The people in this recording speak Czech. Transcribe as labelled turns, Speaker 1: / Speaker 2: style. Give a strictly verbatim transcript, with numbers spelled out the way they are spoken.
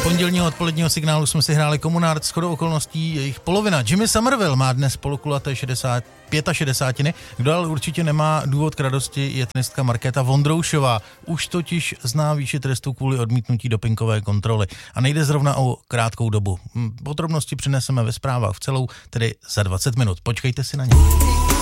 Speaker 1: pondělního odpoledního signálu jsme si hráli Komunard, shodou okolností jejich polovina. Jimmy Somerville má dnes polokulaté šedesát, šedesát pět. Kdo ale určitě nemá důvod k radosti, je tenistka Markéta Vondroušová. Už totiž zná výši trestu kvůli odmítnutí dopingové kontroly. A nejde zrovna o krátkou dobu. Podrobnosti přineseme ve zprávách v celou, tedy za dvacet minut. Počkejte si na ně.